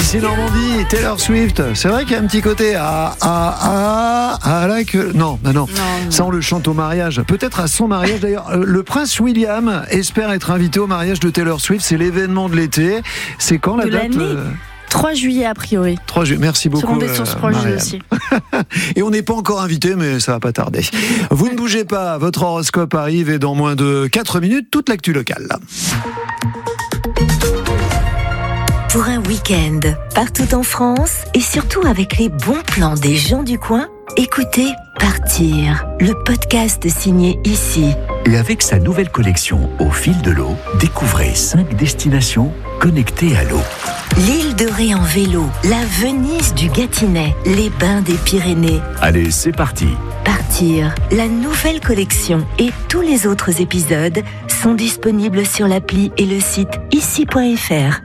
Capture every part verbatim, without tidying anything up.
Ici Normandie, Taylor Swift. C'est vrai qu'il y a un petit côté ah ah ah ah là que non, bah non. non. Ça on le chante au mariage. Peut-être à son mariage d'ailleurs. Le prince William espère être invité au mariage de Taylor Swift. C'est l'événement de l'été. C'est quand la de date euh... trois juillet a priori. trois juillet, merci beaucoup. Selon des sources proches aussi. Et on n'est pas encore invité, mais ça va pas tarder. Vous ne bougez pas, votre horoscope arrive et dans moins de quatre minutes, toute l'actu locale. Pour un week-end, partout en France et surtout avec les bons plans des gens du coin, écoutez Partir, le podcast signé Ici. Et avec sa nouvelle collection Au fil de l'eau, découvrez cinq destinations connectées à l'eau. L'île de Ré en vélo, la Venise du Gâtinais, les bains des Pyrénées. Allez, c'est parti. Partir, la nouvelle collection et tous les autres épisodes sont disponibles sur l'appli et le site ici point f r.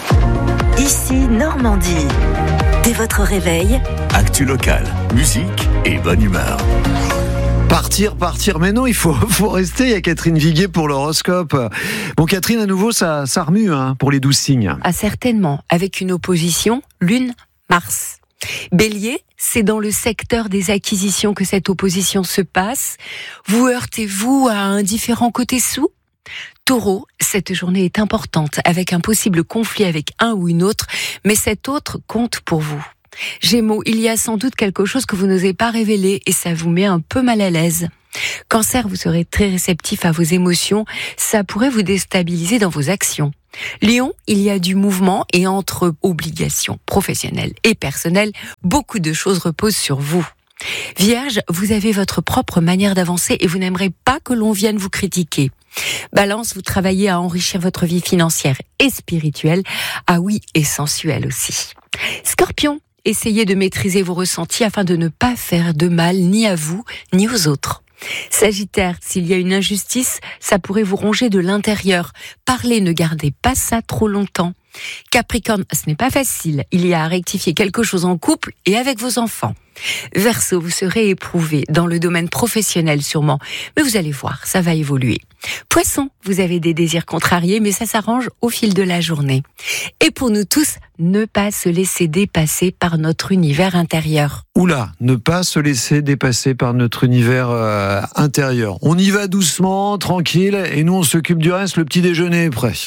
Ici Normandie. Dès votre réveil, actu locale, musique et bonne humeur. Partir, partir, mais non, il faut, faut rester. Il y a Catherine Viguier pour l'horoscope. Bon, Catherine, à nouveau, ça, ça remue hein, pour les douze signes. Ah, certainement, avec une opposition, Lune, Mars. Bélier, c'est dans le secteur des acquisitions que cette opposition se passe. Vous heurtez-vous à un différent côté sous ? Taureau, cette journée est importante, avec un possible conflit avec un ou une autre, mais cet autre compte pour vous. Gémeaux, il y a sans doute quelque chose que vous n'osez pas révéler et ça vous met un peu mal à l'aise. Cancer, vous serez très réceptif à vos émotions, ça pourrait vous déstabiliser dans vos actions. Lion, il y a du mouvement et entre obligations professionnelles et personnelles, beaucoup de choses reposent sur vous. Vierge, vous avez votre propre manière d'avancer et vous n'aimerez pas que l'on vienne vous critiquer. Balance, vous travaillez à enrichir votre vie financière et spirituelle, ah oui, et sensuelle aussi. Scorpion, essayez de maîtriser vos ressentis afin de ne pas faire de mal ni à vous, ni aux autres. Sagittaire, s'il y a une injustice, ça pourrait vous ronger de l'intérieur. Parlez, ne gardez pas ça trop longtemps. Capricorne, ce n'est pas facile. Il y a à rectifier quelque chose en couple et avec vos enfants. Verseau, vous serez éprouvé dans le domaine professionnel sûrement, mais vous allez voir, ça va évoluer. Poisson, vous avez des désirs contrariés, mais ça s'arrange au fil de la journée. Et pour nous tous, ne pas se laisser dépasser par notre univers intérieur. Oula, ne pas se laisser dépasser par notre univers euh, intérieur. On y va doucement, tranquille, et nous on s'occupe du reste, le petit déjeuner est prêt.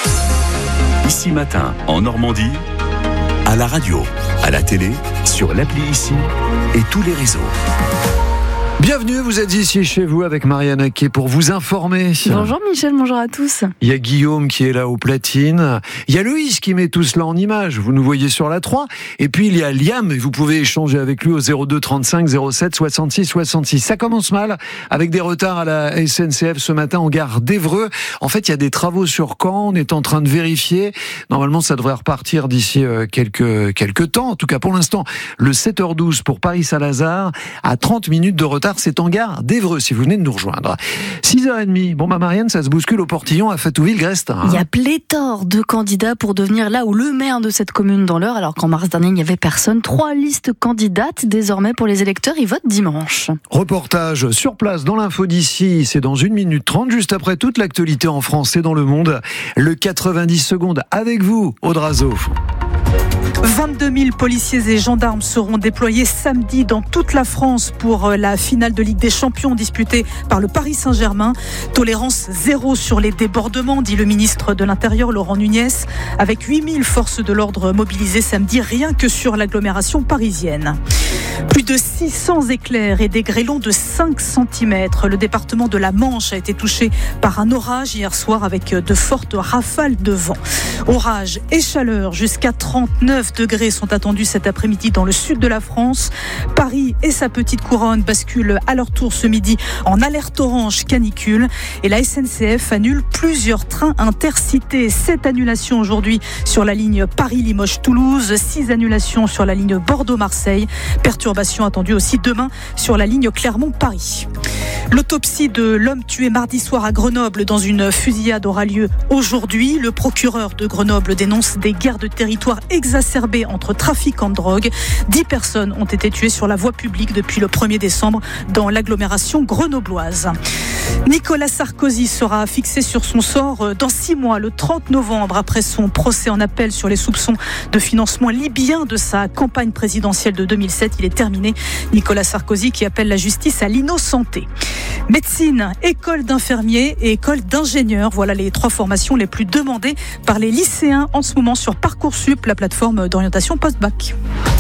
Ici Matin, en Normandie, à la radio, à la télé, sur l'appli Ici et tous les réseaux. Bienvenue, vous êtes ici chez vous avec Marianne Aquet pour vous informer. Bonjour Michel, bonjour à tous. Il y a Guillaume qui est là aux platines. Il y a Loïs qui met tout cela en image. Vous nous voyez sur la trois. Et puis il y a Liam et vous pouvez échanger avec lui au zéro deux trente-cinq zéro sept soixante-six soixante-six. Ça commence mal avec des retards à la S N C F ce matin en gare d'Évreux. En fait, il y a des travaux sur Caen. On est en train de vérifier. Normalement, ça devrait repartir d'ici quelques, quelques temps. En tout cas, pour l'instant, le sept heures douze pour Paris-Saint-Lazare à trente minutes de retard. C'est en gare d'Évreux, si vous venez de nous rejoindre. six heures trente. Bon, bah, Marianne, ça se bouscule au portillon à Fatouville-Grestin. Hein. Il y a pléthore de candidats pour devenir là où le maire de cette commune dans l'Eure, alors qu'en mars dernier, il n'y avait personne. Trois listes candidates désormais pour les électeurs. Ils votent dimanche. Reportage sur place dans l'info d'ici. C'est dans une minute trente, juste après toute l'actualité en France et dans le monde. Le quatre-vingt-dix secondes avec vous, Audrazo. vingt-deux mille policiers et gendarmes seront déployés samedi dans toute la France pour la finale de Ligue des Champions disputée par le Paris Saint-Germain. Tolérance zéro sur les débordements, dit le ministre de l'Intérieur Laurent Nunez, avec huit mille forces de l'ordre mobilisées samedi rien que sur l'agglomération parisienne. Plus de six cents éclairs et des grêlons de cinq centimètres. Le département de la Manche a été touché par un orage hier soir avec de fortes rafales de vent. Orage et chaleur jusqu'à trente-neuf degrés sont attendus cet après-midi dans le sud de la France. Paris et sa petite couronne basculent à leur tour ce midi en alerte orange canicule. Et la S N C F annule plusieurs trains intercités. Sept annulations aujourd'hui sur la ligne Paris-Limoges-Toulouse. Six annulations sur la ligne Bordeaux-Marseille. Perturbations attendues aussi demain sur la ligne Clermont-Paris. L'autopsie de l'homme tué mardi soir à Grenoble dans une fusillade aura lieu aujourd'hui. Le procureur de Grenoble dénonce des guerres de territoire exacerbées entre trafiquants de drogue. Dix personnes ont été tuées sur la voie publique depuis le premier décembre dans l'agglomération grenobloise. Nicolas Sarkozy sera fixé sur son sort dans six mois, le trente novembre, après son procès en appel sur les soupçons de financement libyen de sa campagne présidentielle de deux mille sept. Il est terminé. Nicolas Sarkozy qui appelle la justice à l'innocenté. Médecine, école d'infirmiers et école d'ingénieurs. Voilà les trois formations les plus demandées par les lycéens en ce moment sur Parcoursup, la plateforme d'orientation post-bac.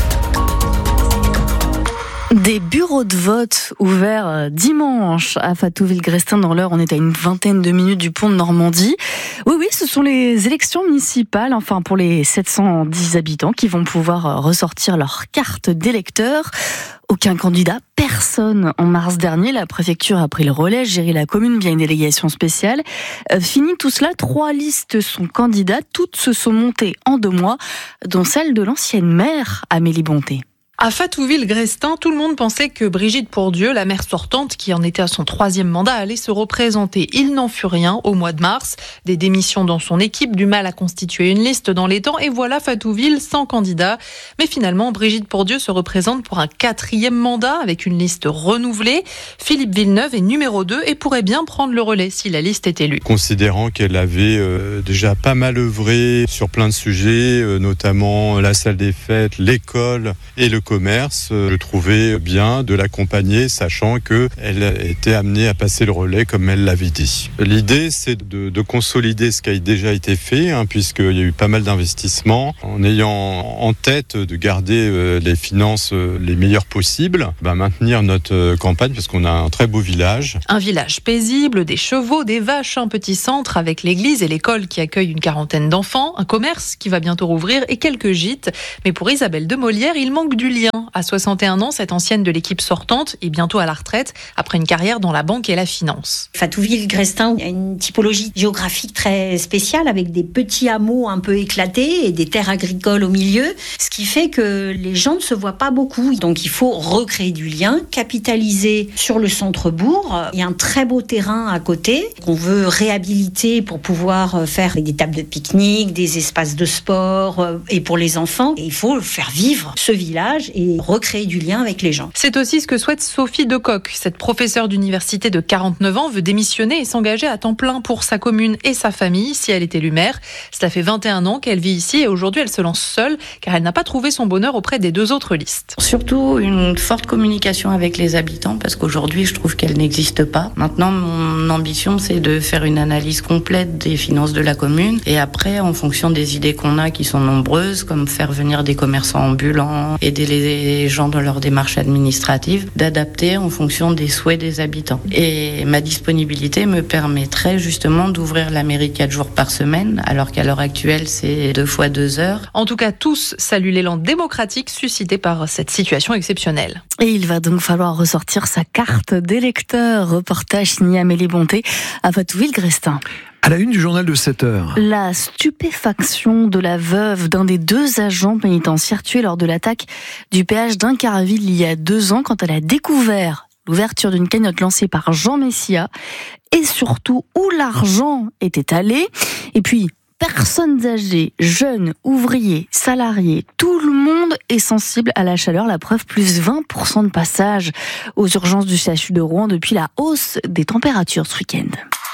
Des bureaux de vote ouverts dimanche à Fatou-Villegrestin dans l'Eure. On est à une vingtaine de minutes du pont de Normandie. Oui, oui, ce sont les élections municipales, enfin pour les sept cent dix habitants qui vont pouvoir ressortir leur carte d'électeur. Aucun candidat, personne. En mars dernier, la préfecture a pris le relais, géré la commune via une délégation spéciale. Euh, fini tout cela, trois listes sont candidates. Toutes se sont montées en deux mois, dont celle de l'ancienne maire Amélie Bonté. À Fatou-Villegrestin, tout le monde pensait que Brigitte Pourdieu, la maire sortante, qui en était à son troisième mandat, allait se représenter. Il n'en fut rien au mois de mars. Des démissions dans son équipe, du mal à constituer une liste dans les temps, et voilà Fatouville sans candidat. Mais finalement, Brigitte Pourdieu se représente pour un quatrième mandat avec une liste renouvelée. Philippe Villeneuve est numéro deux et pourrait bien prendre le relais si la liste est élue. Considérant qu'elle avait euh, déjà pas mal œuvré sur plein de sujets, euh, notamment la salle des fêtes, l'école et le commerce, je trouvais bien de l'accompagner, sachant qu'elle était amenée à passer le relais comme elle l'avait dit. L'idée, c'est de, de consolider ce qui a déjà été fait, hein, puisqu'il y a eu pas mal d'investissements, en ayant en tête de garder euh, les finances euh, les meilleures possibles, bah, maintenir notre euh, campagne, parce qu'on a un très beau village. Un village paisible, des chevaux, des vaches, un petit centre avec l'église et l'école qui accueille une quarantaine d'enfants, un commerce qui va bientôt rouvrir et quelques gîtes. Mais pour Isabelle de Molière, il manque du lien. À soixante et un ans, cette ancienne de l'équipe sortante est bientôt à la retraite après une carrière dans la banque et la finance. Fatou-Villegrestin a une typologie géographique très spéciale avec des petits hameaux un peu éclatés et des terres agricoles au milieu, ce qui fait que les gens ne se voient pas beaucoup. Donc il faut recréer du lien, capitaliser sur le centre-bourg. Il y a un très beau terrain à côté qu'on veut réhabiliter pour pouvoir faire des tables de pique-nique, des espaces de sport et pour les enfants. Et il faut faire vivre ce village et recréer du lien avec les gens. C'est aussi ce que souhaite Sophie Decoq. Cette professeure d'université de quarante-neuf ans veut démissionner et s'engager à temps plein pour sa commune et sa famille si elle est élue maire. Cela fait vingt et un ans qu'elle vit ici et aujourd'hui elle se lance seule car elle n'a pas trouvé son bonheur auprès des deux autres listes. Surtout une forte communication avec les habitants parce qu'aujourd'hui je trouve qu'elle n'existe pas. Maintenant mon ambition c'est de faire une analyse complète des finances de la commune et après en fonction des idées qu'on a qui sont nombreuses comme faire venir des commerçants ambulants, aider les gens dans leur démarche administrative, d'adapter en fonction des souhaits des habitants. Et ma disponibilité me permettrait justement d'ouvrir la mairie quatre jours par semaine, alors qu'à l'heure actuelle, c'est deux fois deux heures. En tout cas, tous saluent l'élan démocratique suscité par cette situation exceptionnelle. Et il va donc falloir ressortir sa carte d'électeur. Reportage signé Amélie Bonté à Fatou-Villegrestin. À la une du journal de sept heures. La stupéfaction de la veuve d'un des deux agents pénitentiaires tués lors de l'attaque du péage d'Incaraville il y a deux ans quand elle a découvert l'ouverture d'une cagnotte lancée par Jean Messia et surtout où l'argent était allé. Et puis, personnes âgées, jeunes, ouvriers, salariés, tout le monde est sensible à la chaleur. La preuve, plus vingt pour cent de passage aux urgences du C H U de Rouen depuis la hausse des températures ce week-end.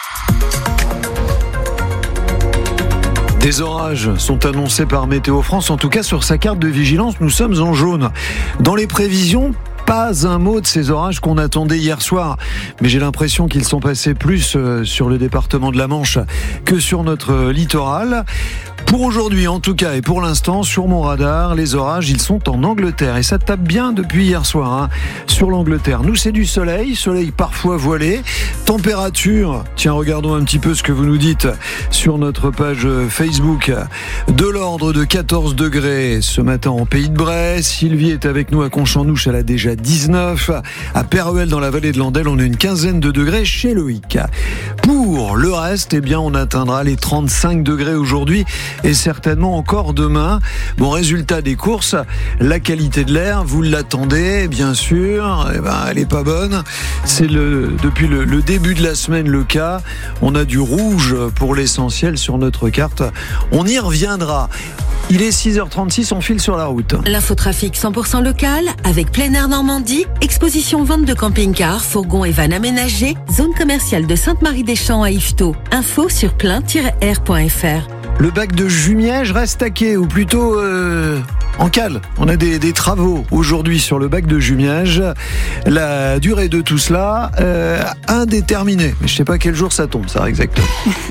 Des orages sont annoncés par Météo France. En tout cas, sur sa carte de vigilance, nous sommes en jaune. Dans les prévisions, pas un mot de ces orages qu'on attendait hier soir. Mais j'ai l'impression qu'ils sont passés plus sur le département de la Manche que sur notre littoral. Pour aujourd'hui, en tout cas, et pour l'instant, sur mon radar, les orages, ils sont en Angleterre. Et ça tape bien depuis hier soir, hein, sur l'Angleterre. Nous, c'est du soleil, soleil parfois voilé. Température, tiens, regardons un petit peu ce que vous nous dites sur notre page Facebook. De l'ordre de quatorze degrés ce matin en Pays de Bray. Sylvie est avec nous à Conchamnouche, elle a déjà dix-neuf. À Péruel, dans la vallée de l'Andelle, on a une quinzaine de degrés chez Loïc. Pour le reste, eh bien, on atteindra les trente-cinq degrés aujourd'hui et certainement encore demain. Bon, résultat des courses, la qualité de l'air, vous l'attendez, bien sûr, eh ben, elle est pas bonne. C'est le, depuis le, le début de la semaine le cas. On a du rouge pour l'essentiel sur notre carte. On y reviendra. Il est six heures trente-six, on file sur la route. L'infotrafic cent pour cent local avec Plein Air Normandie, exposition vente de camping-cars, fourgons et vannes aménagés, zone commerciale de Sainte-Marie-des-Champs à Yvetot. Info sur plein tiret air point f r. Le bac de Jumièges reste à quai, ou plutôt euh, en cale. On a des, des travaux aujourd'hui sur le bac de Jumièges. La durée de tout cela, euh, indéterminée. Mais je ne sais pas quel jour ça tombe, ça exactement.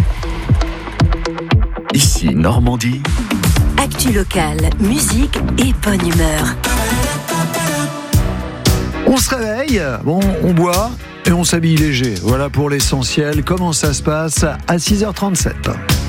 Ici Normandie. Actu locale, musique et bonne humeur. On se réveille, bon, on boit et on s'habille léger. Voilà pour l'essentiel. Comment ça se passe à six heures trente-sept.